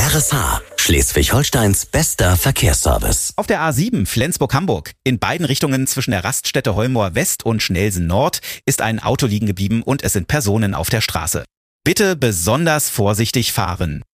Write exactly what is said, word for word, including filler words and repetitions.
R S H, Schleswig-Holsteins bester Verkehrsservice. Auf der A sieben Flensburg-Hamburg. In beiden Richtungen zwischen der Raststätte Holmoor West und Schnelsen Nord ist ein Auto liegen geblieben und es sind Personen auf der Straße. Bitte besonders vorsichtig fahren.